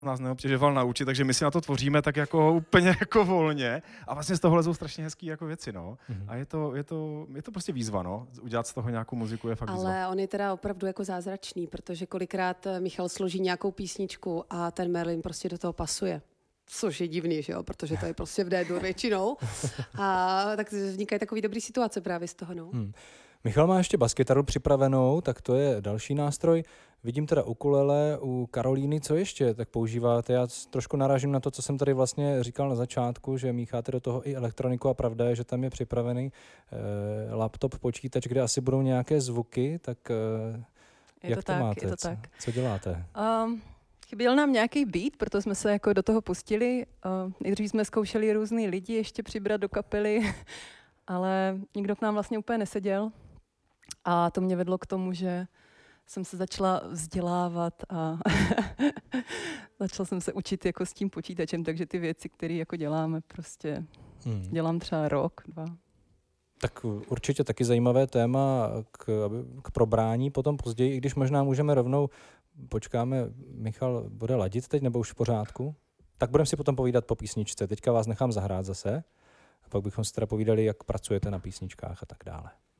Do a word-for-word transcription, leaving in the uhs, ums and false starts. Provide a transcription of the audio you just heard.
nás neobtěžoval naučit, takže my si na to tvoříme tak jako úplně jako volně a vlastně z toho lezou strašně hezký jako věci, no. Mm-hmm. A je to, je, to, je to prostě výzva, no. Udělat z toho nějakou muziku je fakt výzva. Ale on je teda opravdu jako zázračný, protože kolikrát Michal složí nějakou písničku a ten Merlin prostě do toho pasuje. Což je divný, že jo, protože to je prostě v D-dur většinou. A tak vznikají takový dobrý situace právě z toho, no. Hmm. Michal má ještě baskytaru připravenou, tak to je další nástroj. Vidím teda ukulele u Karolíny, co ještě tak používáte? Já trošku narážím na to, co jsem tady vlastně říkal na začátku, že mícháte do toho i elektroniku a pravda je, že tam je připravený eh, laptop, počítač, kde asi budou nějaké zvuky, tak eh, je jak to, to tak, máte? Je to co, tak. co děláte? Um, chyběl nám nějaký beat, proto jsme se jako do toho pustili. Uh, nejdřív jsme zkoušeli různý lidi ještě přibrat do kapely, ale nikdo k nám vlastně úplně neseděl. A to mě vedlo k tomu, že jsem se začala vzdělávat a začala jsem se učit jako s tím počítačem, takže ty věci, které jako děláme, prostě hmm. dělám třeba rok, dva. Tak určitě taky zajímavé téma k, k probrání potom později, i když možná můžeme rovnou, počkáme, Michal bude ladit teď, nebo už v pořádku? Tak budeme si potom povídat po písničce. Teďka vás nechám zahrát zase a pak bychom si teda povídali, jak pracujete na písničkách a tak dále.